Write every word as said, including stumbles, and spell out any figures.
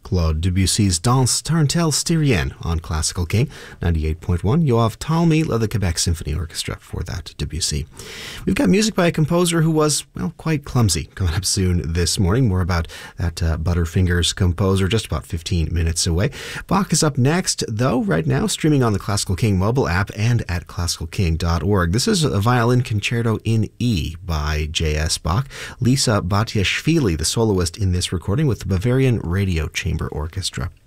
Claude Debussy's Danse Tarentelle Styrienne on Classical King ninety-eight point one. Yoav Talmy led the Quebec Symphony Orchestra for that Debussy. We've got music by a composer who was, well, quite clumsy coming up soon this morning. More about that uh, Butterfingers composer just about fifteen minutes away. Bach is up next, though, right now, streaming on the Classical King mobile app and at classical king dot org. This is a violin concerto in E by J S. Bach. Lisa Batiashvili, the soloist in this recording with the Bavarian Radio Chamber Orchestra.